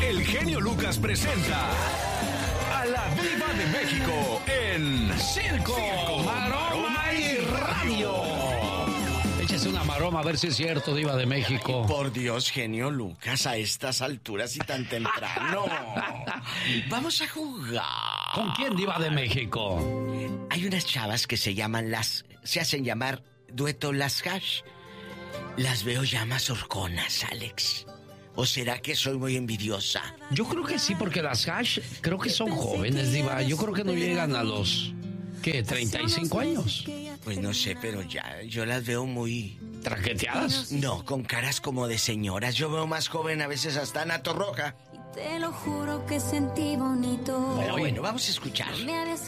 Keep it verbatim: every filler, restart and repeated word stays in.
el genio Lucas presenta a la Diva de México en Circo, Circo Maroma y Radio. Échese una maroma a ver si es cierto, Diva de México. Por Dios, genio Lucas, a estas alturas y tan temprano. Vamos a jugar. ¿Con quién, Diva de México? Hay unas chavas que se llaman las... Se hacen llamar dueto Las Hash. Las veo ya más horconas, Alex. ¿O será que soy muy envidiosa? Yo creo que sí, porque las Hash creo que son jóvenes, Diva. Yo creo que no llegan a los... ¿qué? ¿treinta y cinco años? Pues no sé, pero ya, yo las veo muy... ¿Traqueteadas? No, con caras como de señoras. Yo veo más joven a veces hasta Ana Torroja. Te lo juro que sentí bonito. Pero bueno, vamos a escuchar.